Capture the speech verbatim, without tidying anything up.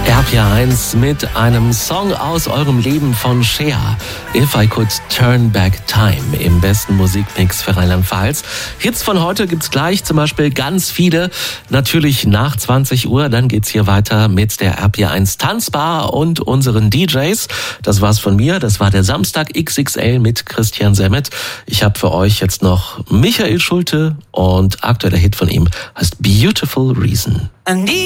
R P R eins mit einem Song aus eurem Leben von Cher. If I Could Turn Back Time im besten Musikmix für Rheinland-Pfalz. Hits von heute gibt's gleich, zum Beispiel ganz viele. Natürlich nach zwanzig Uhr, dann geht's hier weiter mit der R P R eins Tanzbar und unseren D Js. Das war's von mir, das war der Samstag X X L mit Christian Semmet. Ich habe für euch jetzt noch Michael Schulte und aktueller Hit von ihm heißt Beautiful Reason.